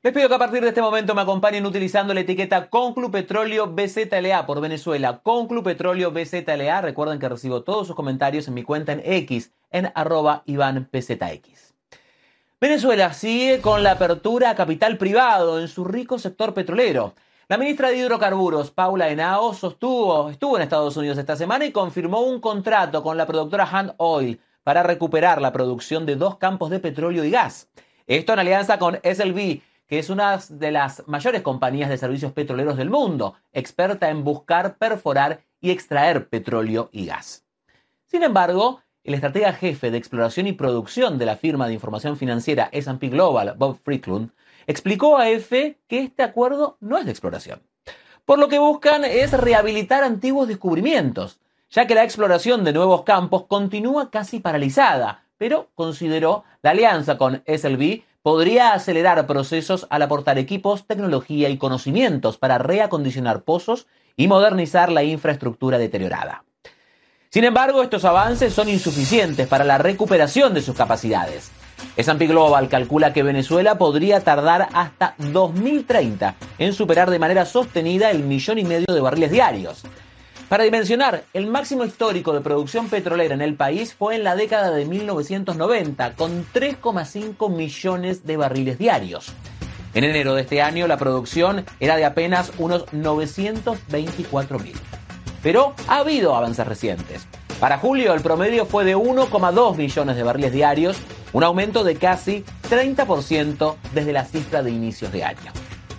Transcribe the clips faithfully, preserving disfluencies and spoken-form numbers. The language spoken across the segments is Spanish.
Les pido que a partir de este momento me acompañen utilizando la etiqueta Conclu Petróleo B Z L A por Venezuela. Conclu Petróleo B Z L A. Recuerden que recibo todos sus comentarios en mi cuenta en X, en arroba Iván P Z X. Venezuela sigue con la apertura a capital privado en su rico sector petrolero. La ministra de Hidrocarburos, Paula Henao, sostuvo, estuvo en Estados Unidos esta semana y confirmó un contrato con la productora Hand Oil para recuperar la producción de dos campos de petróleo y gas. Esto en alianza con S L B, que es una de las mayores compañías de servicios petroleros del mundo, experta en buscar, perforar y extraer petróleo y gas. Sin embargo, el estratega jefe de exploración y producción de la firma de información financiera S and P Global, Bob Friedlund, explicó a E F que este acuerdo no es de exploración. Por lo que buscan es rehabilitar antiguos descubrimientos, ya que la exploración de nuevos campos continúa casi paralizada, pero consideró la alianza con S L B podría acelerar procesos al aportar equipos, tecnología y conocimientos para reacondicionar pozos y modernizar la infraestructura deteriorada. Sin embargo, estos avances son insuficientes para la recuperación de sus capacidades. S and P Global calcula que Venezuela podría tardar hasta dos mil treinta en superar de manera sostenida el millón y medio de barriles diarios. Para dimensionar, el máximo histórico de producción petrolera en el país fue en la década de mil novecientos noventa, con tres coma cinco millones de barriles diarios. En enero de este año, la producción era de apenas unos novecientos veinticuatro mil. Pero ha habido avances recientes. Para julio, el promedio fue de uno coma dos millones de barriles diarios, un aumento de casi treinta por ciento desde la cifra de inicios de año.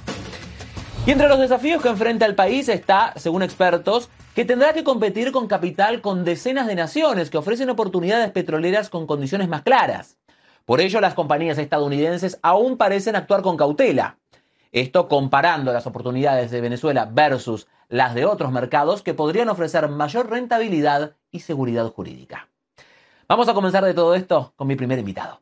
Y entre los desafíos que enfrenta el país está, según expertos, que tendrá que competir con capital con decenas de naciones que ofrecen oportunidades petroleras con condiciones más claras. Por ello, las compañías estadounidenses aún parecen actuar con cautela. Esto comparando las oportunidades de Venezuela versus las de otros mercados que podrían ofrecer mayor rentabilidad y seguridad jurídica. Vamos a comenzar de todo esto con mi primer invitado.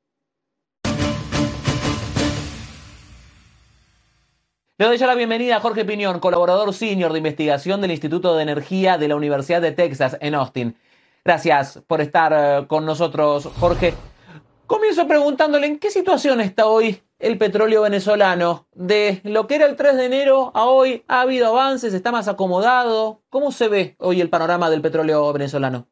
Le doy ya la bienvenida a Jorge Piñón, colaborador senior de investigación del Instituto de Energía de la Universidad de Texas en Austin. Gracias por estar con nosotros, Jorge. Comienzo preguntándole en qué situación está hoy el petróleo venezolano. De lo que era el tres de enero a hoy, ¿ha habido avances? ¿Está más acomodado? ¿Cómo se ve hoy el panorama del petróleo venezolano?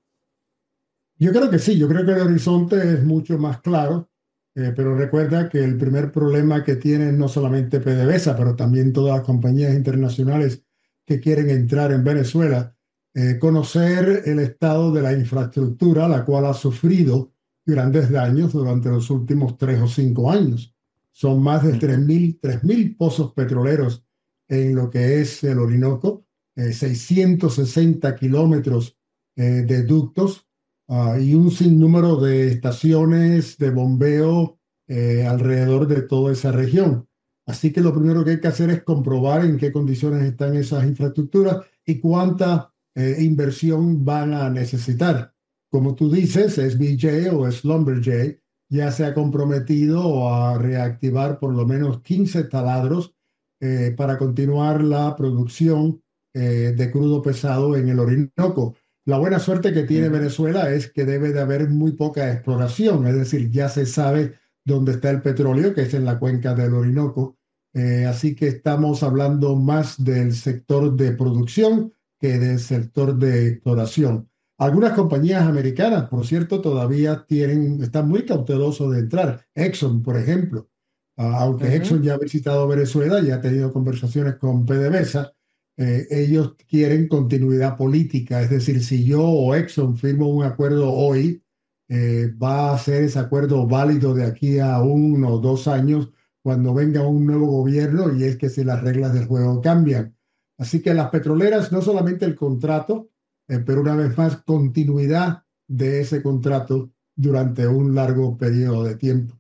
Yo creo que sí, yo creo que el horizonte es mucho más claro. Eh, pero recuerda que el primer problema que tienen no solamente PDVSA, pero también todas las compañías internacionales que quieren entrar en Venezuela, eh, conocer el estado de la infraestructura, la cual ha sufrido grandes daños durante los últimos tres o cinco años. Son más de tres mil pozos petroleros en lo que es el Orinoco, eh, seiscientos sesenta kilómetros eh, de ductos, Uh, y un sinnúmero de estaciones de bombeo eh, alrededor de toda esa región. Así que lo primero que hay que hacer es comprobar en qué condiciones están esas infraestructuras y cuánta eh, inversión van a necesitar. Como tú dices, S B J o Schlumberger ya se ha comprometido a reactivar por lo menos quince taladros eh, para continuar la producción eh, de crudo pesado en el Orinoco. La buena suerte que tiene Venezuela es que debe de haber muy poca exploración, es decir, ya se sabe dónde está el petróleo, que es en la cuenca del Orinoco. Eh, así que estamos hablando más del sector de producción que del sector de exploración. Algunas compañías americanas, por cierto, todavía tienen, están muy cautelosos de entrar. Exxon, por ejemplo. Uh, aunque uh-huh. Exxon ya ha visitado Venezuela y ha tenido conversaciones con PDVSA, Eh, ellos quieren continuidad política, es decir, si yo o Exxon firmo un acuerdo hoy, eh, va a ser ese acuerdo válido de aquí a uno o dos años cuando venga un nuevo gobierno, y es que si las reglas del juego cambian. Así que las petroleras, no solamente el contrato, eh, pero una vez más continuidad de ese contrato durante un largo periodo de tiempo.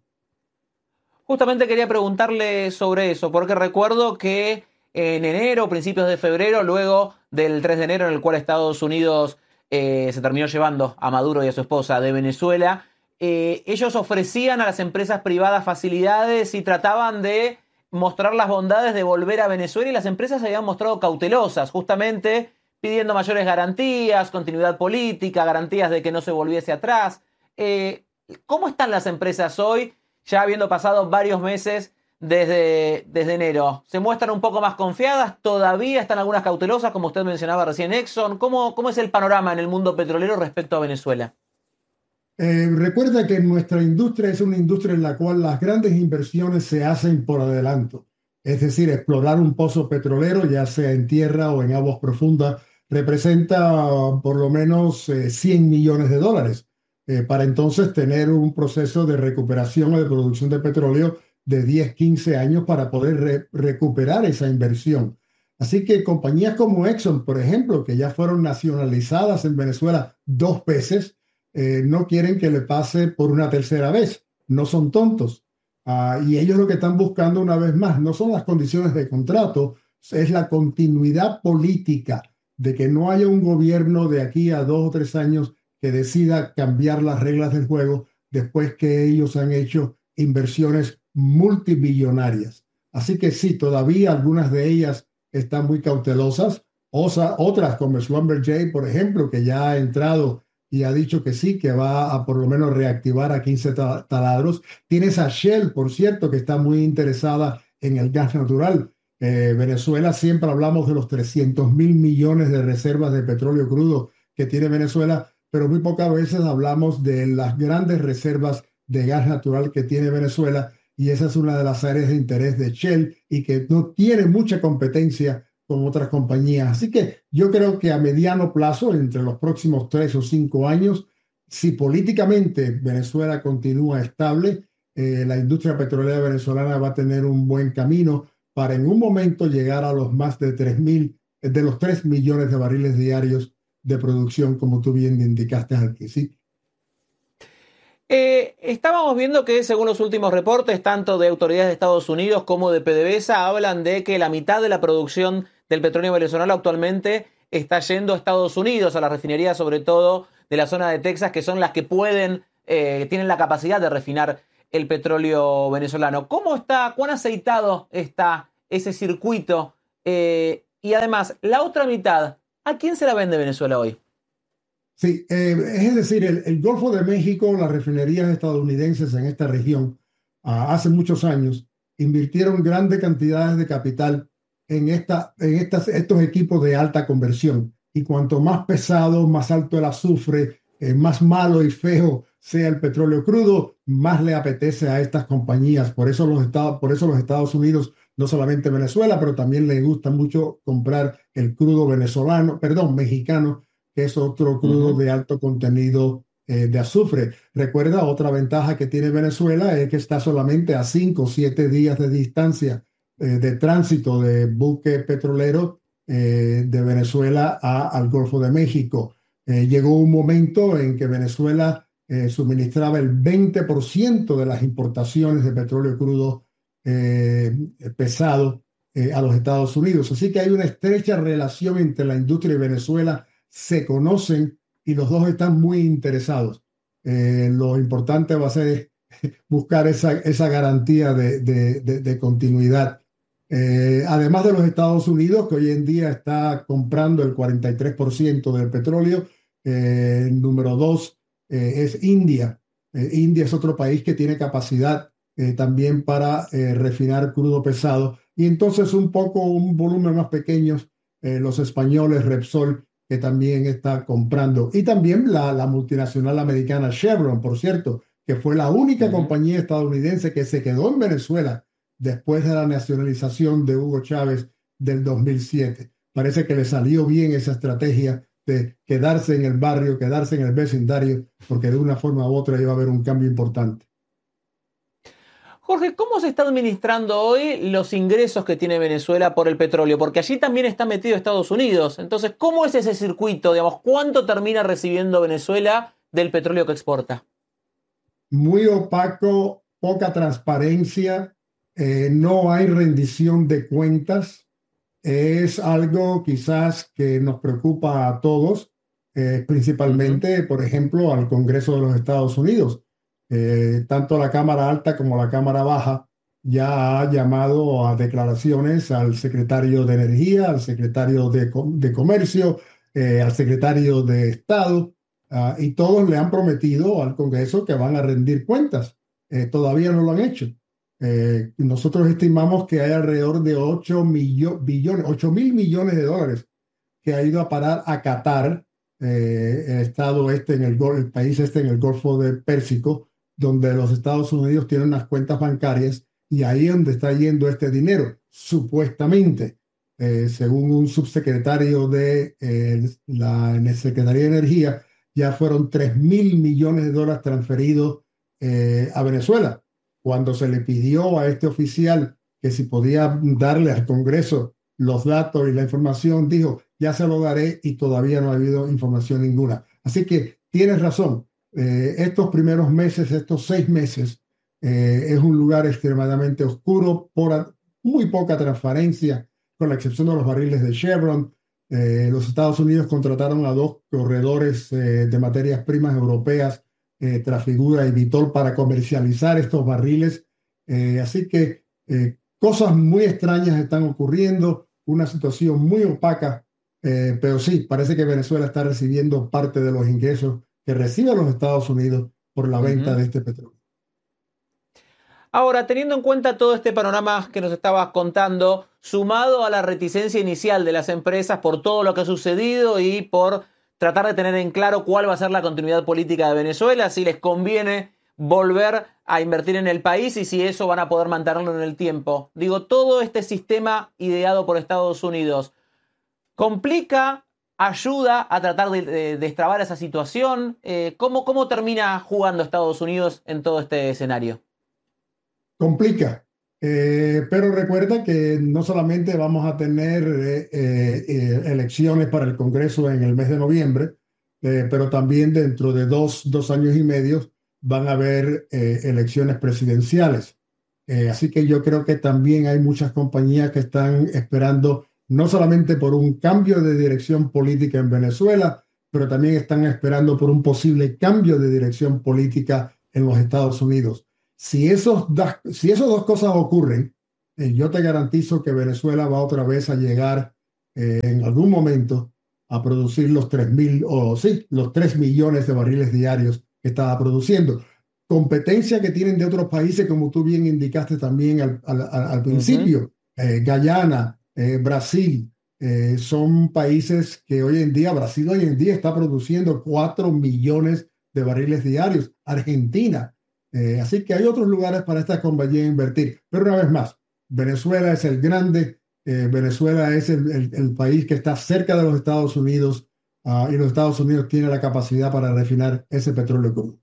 Justamente quería preguntarle sobre eso, porque recuerdo que en enero, principios de febrero, luego del tres de enero en el cual Estados Unidos eh, se terminó llevando a Maduro y a su esposa de Venezuela, eh, ellos ofrecían a las empresas privadas facilidades y trataban de mostrar las bondades de volver a Venezuela, y las empresas se habían mostrado cautelosas, justamente pidiendo mayores garantías, continuidad política, garantías de que no se volviese atrás. Eh, ¿Cómo están las empresas hoy, ya habiendo pasado varios meses desde, desde enero? ¿Se muestran un poco más confiadas? ¿Todavía están algunas cautelosas, como usted mencionaba recién, Exxon? ¿Cómo, cómo es el panorama en el mundo petrolero respecto a Venezuela? Eh, recuerda que nuestra industria es una industria en la cual las grandes inversiones se hacen por adelanto. Es decir, explorar un pozo petrolero, ya sea en tierra o en aguas profundas, representa uh, por lo menos eh, cien millones de dólares, eh, para entonces tener un proceso de recuperación o de producción de petróleo de diez, quince años para poder re- recuperar esa inversión. Así que compañías como Exxon, por ejemplo, que ya fueron nacionalizadas en Venezuela dos veces, eh, no quieren que le pase por una tercera vez. No son tontos. Ah, y ellos lo que están buscando una vez más no son las condiciones de contrato, es la continuidad política de que no haya un gobierno de aquí a dos o tres años que decida cambiar las reglas del juego después que ellos han hecho inversiones multimillonarias. Así que sí, todavía algunas de ellas están muy cautelosas. Osa, otras como Schlumberger, por ejemplo, que ya ha entrado y ha dicho que sí, que va a por lo menos reactivar a quince ta- taladros. Tienes a Shell, por cierto, que está muy interesada en el gas natural. Eh, Venezuela, siempre hablamos de los trescientos mil millones de reservas de petróleo crudo que tiene Venezuela, pero muy pocas veces hablamos de las grandes reservas de gas natural que tiene Venezuela, y esa es una de las áreas de interés de Shell y que no tiene mucha competencia con otras compañías. Así que yo creo que a mediano plazo, entre los próximos tres o cinco años, si políticamente Venezuela continúa estable, eh, la industria petrolera venezolana va a tener un buen camino para en un momento llegar a los más de tres mil, de los tres millones de barriles diarios de producción, como tú bien indicaste aquí. ¿Sí? Eh, estábamos viendo que según los últimos reportes, tanto de autoridades de Estados Unidos como de PDVSA, hablan de que la mitad de la producción del petróleo venezolano actualmente está yendo a Estados Unidos, a las refinerías sobre todo de la zona de Texas, que son las que pueden, eh, tienen la capacidad de refinar el petróleo venezolano. ¿Cómo está, cuán aceitado está ese circuito? Eh, y además, la otra mitad, ¿a quién se la vende Venezuela hoy? Sí, eh, es decir, el, el Golfo de México, las refinerías estadounidenses en esta región, ah, hace muchos años, invirtieron grandes cantidades de capital en, esta, en estas, estos equipos de alta conversión. Y cuanto más pesado, más alto el azufre, eh, más malo y feo sea el petróleo crudo, más le apetece a estas compañías. Por eso los Estados, por eso los Estados Unidos, no solamente Venezuela, pero también les gusta mucho comprar el crudo venezolano, perdón, mexicano, que es otro crudo Ujú. de alto contenido eh, de azufre. Recuerda, otra ventaja que tiene Venezuela es que está solamente a cinco o siete días de distancia eh, de tránsito de buque petrolero eh, de Venezuela a- al Golfo de México. Eh, llegó un momento en que Venezuela eh, suministraba el veinte por ciento de las importaciones de petróleo crudo eh, pesado eh, a los Estados Unidos. Así que hay una estrecha relación entre la industria y Venezuela, se conocen y los dos están muy interesados. Eh, lo importante va a ser buscar esa, esa garantía de, de, de, de continuidad. Eh, además de los Estados Unidos, que hoy en día está comprando el cuarenta y tres por ciento del petróleo, eh, el número dos eh, es India. Eh, India es otro país que tiene capacidad eh, también para eh, refinar crudo pesado. Y entonces un poco, un volumen más pequeño, eh, los españoles, Repsol, que también está comprando. Y también la, la multinacional americana Chevron, por cierto, que fue la única Ujú. compañía estadounidense que se quedó en Venezuela después de la nacionalización de Hugo Chávez del dos mil siete. Parece que le salió bien esa estrategia de quedarse en el barrio, quedarse en el vecindario, porque de una forma u otra iba a haber un cambio importante. Jorge, ¿cómo se está administrando hoy los ingresos que tiene Venezuela por el petróleo? Porque allí también está metido Estados Unidos. Entonces, ¿cómo es ese circuito? Digamos, ¿cuánto termina recibiendo Venezuela del petróleo que exporta? Muy opaco, poca transparencia, eh, no hay rendición de cuentas. Es algo quizás que nos preocupa a todos, eh, Ujú. principalmente, por ejemplo, al Congreso de los Estados Unidos. Eh, tanto la Cámara Alta como la Cámara Baja ya ha llamado a declaraciones al secretario de Energía, al secretario de, Co- de Comercio, eh, al secretario de Estado, ah, y todos le han prometido al Congreso que van a rendir cuentas. Eh, todavía no lo han hecho. Eh, nosotros estimamos que hay alrededor de ocho millo- billones, ocho mil millones de dólares que ha ido a parar a Qatar, eh, el estado este en el, Gol- el país este en el Golfo de Pérsico, donde los Estados Unidos tienen unas cuentas bancarias y ahí es donde está yendo este dinero, supuestamente. Eh, según un subsecretario de eh, la Secretaría de Energía, ya fueron tres mil millones de dólares transferidos eh, a Venezuela. Cuando se le pidió a este oficial que si podía darle al Congreso los datos y la información, dijo, ya se lo daré y todavía no ha habido información ninguna. Así que tienes razón, eh, estos primeros meses, estos seis meses, eh, es un lugar extremadamente oscuro, por muy poca transparencia, con la excepción de los barriles de Chevron. Eh, los Estados Unidos contrataron a dos corredores eh, de materias primas europeas, eh, Trafigura y Vitol, para comercializar estos barriles. Eh, así que eh, cosas muy extrañas están ocurriendo, una situación muy opaca, eh, pero sí, parece que Venezuela está recibiendo parte de los ingresos que reciben los Estados Unidos por la venta Ujú. de este petróleo. Ahora, teniendo en cuenta todo este panorama que nos estabas contando, sumado a la reticencia inicial de las empresas por todo lo que ha sucedido y por tratar de tener en claro cuál va a ser la continuidad política de Venezuela, si les conviene volver a invertir en el país y si eso van a poder mantenerlo en el tiempo. Digo, todo este sistema ideado por Estados Unidos complica, ayuda a tratar de, de destrabar esa situación. Eh, ¿cómo, ¿Cómo termina jugando Estados Unidos en todo este escenario? Complica, eh, pero recuerda que no solamente vamos a tener eh, eh, eh, elecciones para el Congreso en el mes de noviembre, eh, pero también dentro de dos, dos años y medio van a haber eh, elecciones presidenciales. Eh, así que yo creo que también hay muchas compañías que están esperando no solamente por un cambio de dirección política en Venezuela, pero también están esperando por un posible cambio de dirección política en los Estados Unidos. Si, esos das- si esas dos cosas ocurren, eh, yo te garantizo que Venezuela va otra vez a llegar eh, en algún momento a producir los tres mil o sí, los tres millones de barriles diarios que estaba produciendo. Competencia que tienen de otros países, como tú bien indicaste también al, al- al- al Ujú. principio, eh, Guyana, eh, Brasil, eh, son países que hoy en día, Brasil hoy en día está produciendo cuatro millones de barriles diarios. Argentina. Eh, así que hay otros lugares para esta compañía invertir. Pero una vez más, Venezuela es el grande, eh, Venezuela es el, el- el país que está cerca de los Estados Unidos, ah, y los Estados Unidos tienen la capacidad para refinar ese petróleo crudo.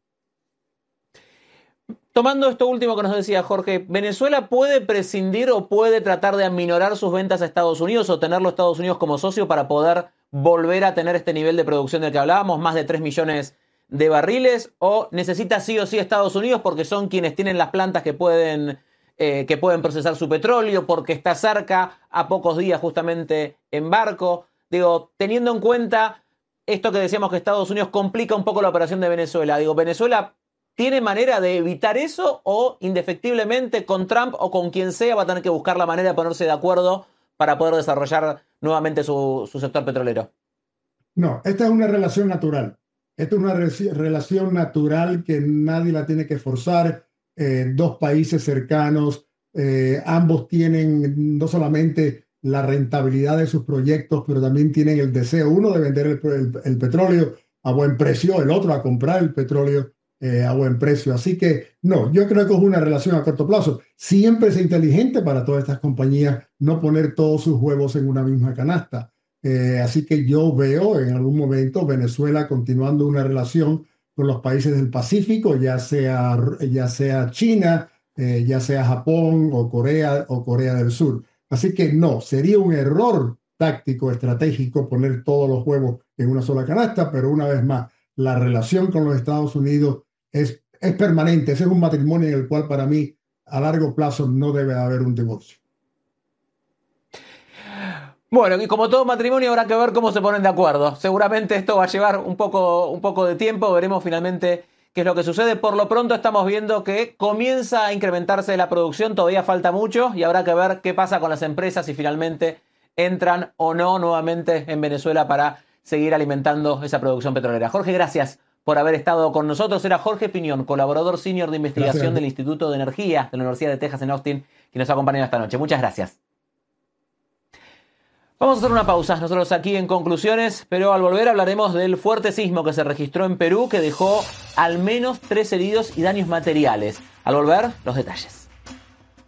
Tomando esto último que nos decía Jorge, ¿Venezuela puede prescindir o puede tratar de aminorar sus ventas a Estados Unidos o tenerlo a Estados Unidos como socio para poder volver a tener este nivel de producción del que hablábamos, más de tres millones de barriles? ¿O necesita sí o sí Estados Unidos porque son quienes tienen las plantas que pueden, eh, que pueden procesar su petróleo, porque está cerca, a pocos días justamente en barco? Digo, teniendo en cuenta esto que decíamos que Estados Unidos complica un poco la operación de Venezuela, digo, ¿Venezuela tiene manera de evitar eso o indefectiblemente con Trump o con quien sea va a tener que buscar la manera de ponerse de acuerdo para poder desarrollar nuevamente su, su sector petrolero? No, esta es una relación natural. Esta es una re- relación natural que nadie la tiene que forzar. Eh, dos países cercanos, eh, ambos tienen no solamente la rentabilidad de sus proyectos, pero también tienen el deseo, uno de vender el, el- el petróleo a buen precio, el otro a comprar el petróleo eh, a buen precio. Así que no, yo creo que es una relación a corto plazo. Siempre es inteligente para todas estas compañías no poner todos sus huevos en una misma canasta. Eh, así que yo veo en algún momento Venezuela continuando una relación con los países del Pacífico, ya sea, ya sea China, eh, ya sea Japón o Corea o Corea del Sur. Así que no, sería un error táctico, estratégico poner todos los huevos en una sola canasta, pero una vez más, la relación con los Estados Unidos es, es permanente. Ese es un matrimonio en el cual para mí a largo plazo no debe haber un divorcio. Bueno, y como todo matrimonio habrá que ver cómo se ponen de acuerdo. Seguramente esto va a llevar un poco, un poco de tiempo, veremos finalmente qué es lo que sucede. Por lo pronto estamos viendo que comienza a incrementarse la producción, todavía falta mucho y habrá que ver qué pasa con las empresas si finalmente entran o no nuevamente en Venezuela para seguir alimentando esa producción petrolera. Jorge, gracias por haber estado con nosotros. Era Jorge Piñón, colaborador senior de investigación Gracias. del Instituto de Energía de la Universidad de Texas en Austin, que nos ha acompañado esta noche. Muchas gracias. Vamos a hacer una pausa, nosotros aquí en Conclusiones, pero al volver hablaremos del fuerte sismo que se registró en Perú, que dejó al menos tres heridos y daños materiales. Al volver, los detalles.